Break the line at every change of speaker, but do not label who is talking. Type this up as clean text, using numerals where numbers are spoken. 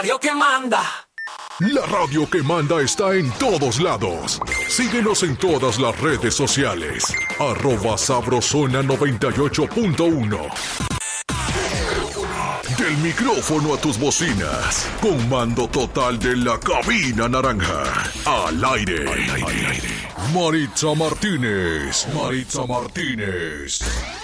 radio que manda.
La radio que manda está en todos lados. Síguenos en todas las redes sociales. @Sabrosona98.1. Del micrófono a tus bocinas. Con mando total de la cabina naranja. Al aire. Maritza Martínez. Maritza Martínez.